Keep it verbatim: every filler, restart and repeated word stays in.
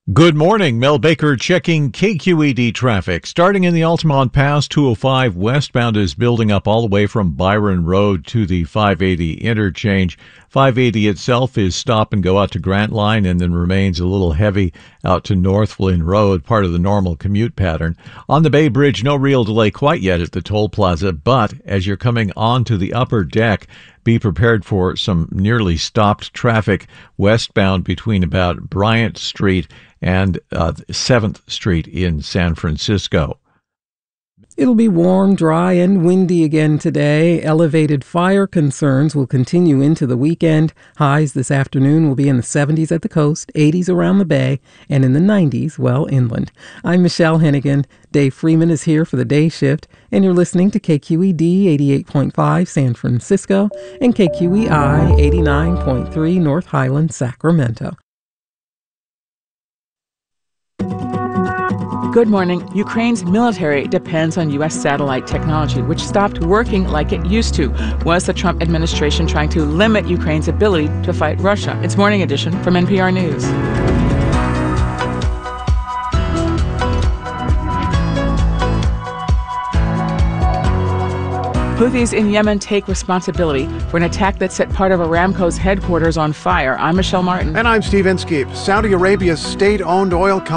Good morning. Mel Baker checking K Q E D traffic. Starting in the Altamont Pass, two oh five westbound is building up all the way from Byron Road to the five eighty interchange. five eighty itself is stop and go out to Grant Line and then remains a little heavy out to Northland Road, part of the normal commute pattern. On the Bay Bridge, no real delay quite yet at the toll plaza, but as you're coming onto the upper deck, be prepared for some nearly stopped traffic westbound between about Bryant Street and uh, seventh Street in San Francisco. It'll be warm, dry, and windy again today. Elevated fire concerns will continue into the weekend. Highs this afternoon will be in the seventies at the coast, eighties around the bay, and in the nineties, well, inland. I'm Michelle Hennigan. Dave Freeman is here for the day shift, and you're listening to K Q E D eighty-eight point five San Francisco and K Q E I eighty-nine point three North Highland, Sacramento. Good morning. Ukraine's military depends on U S satellite technology, which stopped working like it used to. Was the Trump administration trying to limit Ukraine's ability to fight Russia? It's Morning Edition from N P R News. Houthis in Yemen take responsibility for an attack that set part of Aramco's headquarters on fire. I'm Michelle Martin. And I'm Steve Inskeep. Saudi Arabia's state-owned oil company